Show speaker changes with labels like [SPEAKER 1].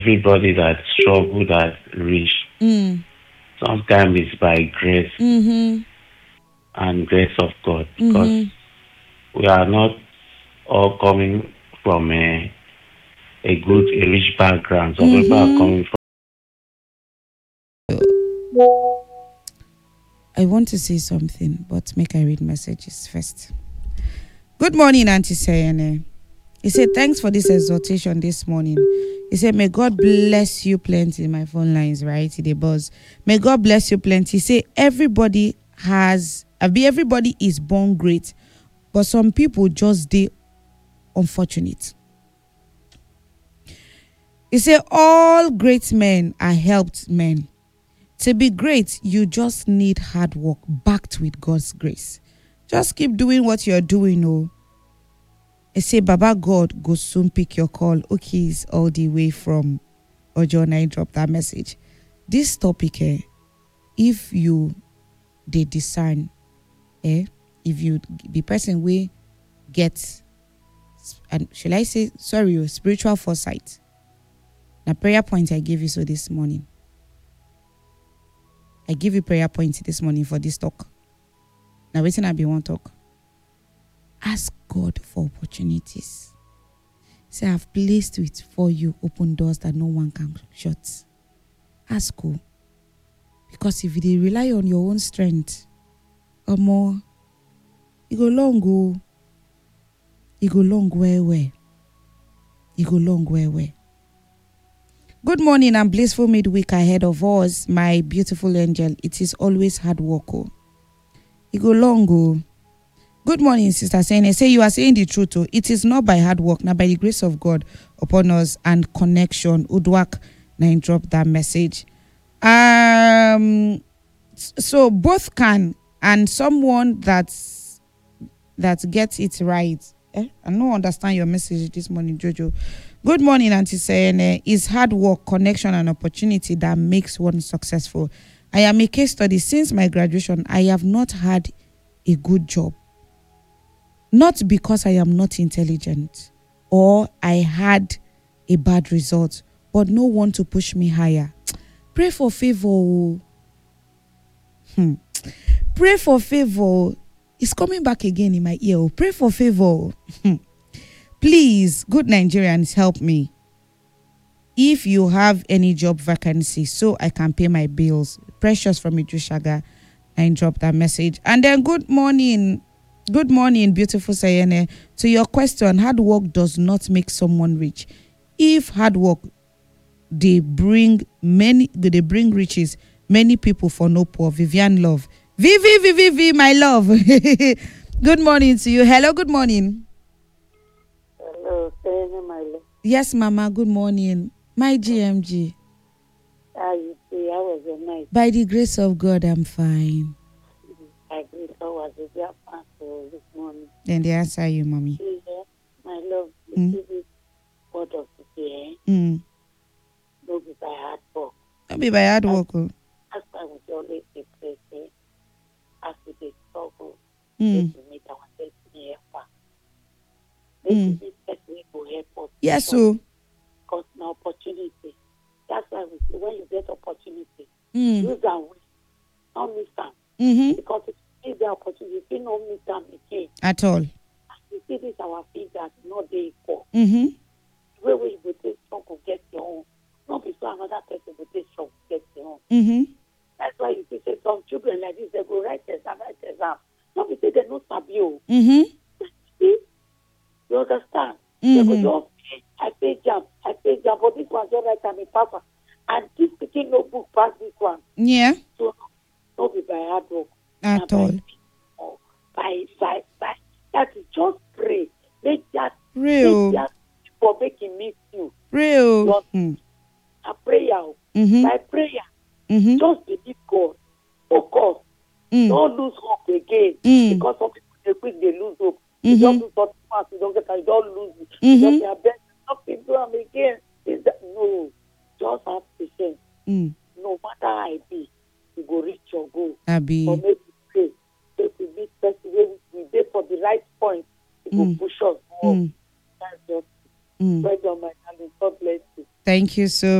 [SPEAKER 1] everybody that struggle that reach.
[SPEAKER 2] Mm.
[SPEAKER 1] Sometimes it's by grace
[SPEAKER 2] Mhm.
[SPEAKER 1] and grace of God because
[SPEAKER 2] Mhm.
[SPEAKER 1] we are not all coming from a rich background. Some people are
[SPEAKER 2] Mhm.
[SPEAKER 1] coming
[SPEAKER 2] I want to say something, but make I read messages first. Good morning, Auntie Sayene. He said, thanks for this exhortation this morning. He said, may God bless you plenty. My phone lines, right? The buzz. May God bless you plenty. He said, everybody is born great, but some people just they unfortunate. He said, all great men are helped men. To be great, you just need hard work backed with God's grace. Just keep doing what you're doing, oh. I say, Baba God go soon pick your call. Okay, is all the way from Ojo and I drop that message. This topic, if you they discern, if you the person we get, and shall I say, sorry, spiritual foresight. Now prayer point I give you so this morning. I give you prayer point this morning for this talk. Now waiting I be one talk. Ask God for opportunities. Say I've placed it for you open doors that no one can shut. Ask God. Because if you rely on your own strength, or more, you go long go. You go long where. You go long where. Good morning and blissful midweek ahead of us, my beautiful angel. It is always hard work. Oh. You go long go. Good morning, Sister Sene. Say you are saying the truth. Oh. It is not by hard work, now by the grace of God upon us and connection. Udwak now drop that message. So both can, and someone that gets it right. I don't understand your message this morning, Jojo. Good morning, Auntie Sayene. It's hard work, connection, and opportunity that makes one successful. I am a case study. Since my graduation, I have not had a good job. Not because I am not intelligent or I had a bad result, but no one to push me higher. Pray for favor. Oh. Pray for favor. It's coming back again in my ear. Oh. Pray for favor. Please, good Nigerians, help me. If you have any job vacancy so I can pay my bills. Precious from Idrishaga. And drop that message. And then good morning. Good morning, beautiful Sayene. To your question, hard work does not make someone rich. If hard work they bring riches, many people for no poor. Vivian Love. Vivi, my love. Good morning to you. Hello, good morning.
[SPEAKER 3] Hello, Sene, my love.
[SPEAKER 2] Yes, Mama, good morning. My GMG.
[SPEAKER 3] How you say? How was your night?
[SPEAKER 2] By the grace of God, I'm fine.
[SPEAKER 3] I agree. How was it? Your for this morning?
[SPEAKER 2] Then they answer you, Mommy.
[SPEAKER 3] Yeah, my love. You
[SPEAKER 2] Mm.
[SPEAKER 3] see this word of today,
[SPEAKER 2] Mm.
[SPEAKER 3] no be by hard work.
[SPEAKER 2] Don't be by hard
[SPEAKER 3] As
[SPEAKER 2] work. Oh.
[SPEAKER 3] as I would always say, pray, say, as we dey struggle, make
[SPEAKER 2] Mm.
[SPEAKER 3] we meet our destiny helper. Make we
[SPEAKER 2] Mm.
[SPEAKER 3] meet person wey go help us
[SPEAKER 2] Yes,
[SPEAKER 3] struggle.
[SPEAKER 2] so.
[SPEAKER 3] Because na opportunity. That's why we say when you get opportunity,
[SPEAKER 2] Mm.
[SPEAKER 3] use am well, not miss am.
[SPEAKER 2] Mm-hmm.
[SPEAKER 3] Because if you miss the opportunity, you fit no miss am again.
[SPEAKER 2] At all.
[SPEAKER 3] You see this our fingers not dey equal.
[SPEAKER 2] Mm-hmm.
[SPEAKER 3] The way wey you go take struggle get your own, not be so another person go take struggle get your own.
[SPEAKER 2] Mm-hmm.
[SPEAKER 3] That's why you see say some children like this, they go write exam. Not be say they no sabi o.
[SPEAKER 2] Mm-hmm.
[SPEAKER 3] See, you understand? They go
[SPEAKER 2] Mm-hmm.
[SPEAKER 3] just I pay jam, but this one just write am in pass am. And this pikin no book pass this one.
[SPEAKER 2] Yeah.
[SPEAKER 3] So no be by hard work, na
[SPEAKER 2] At
[SPEAKER 3] by
[SPEAKER 2] all.
[SPEAKER 3] or by that is just pray. Make
[SPEAKER 2] Real.
[SPEAKER 3] that for making miss you.
[SPEAKER 2] Real.
[SPEAKER 3] Your
[SPEAKER 2] Mm.
[SPEAKER 3] a prayer.
[SPEAKER 2] Mm-hmm.
[SPEAKER 3] By prayer,
[SPEAKER 2] Mm-hmm.
[SPEAKER 3] just believe God. Focus.
[SPEAKER 2] Mm.
[SPEAKER 3] Don't lose hope again.
[SPEAKER 2] Mm.
[SPEAKER 3] Because some people they quick they lose hope. You
[SPEAKER 2] Mm-hmm.
[SPEAKER 3] just do something once, you don't get it, you don't lose it. You
[SPEAKER 2] Mm-hmm.
[SPEAKER 3] just say, I bet nothing do them again. Is that no? Just have patience.
[SPEAKER 2] Mm.
[SPEAKER 3] No matter how it be, you go reach your goal. Or
[SPEAKER 2] Abi.
[SPEAKER 3] maybe pray. If we meet person where we dey for the right point, it go
[SPEAKER 2] Mm.
[SPEAKER 3] push us more.
[SPEAKER 2] Mm.
[SPEAKER 3] That's just
[SPEAKER 2] Mm.
[SPEAKER 3] well done, my darling. God bless you.
[SPEAKER 2] Thank you so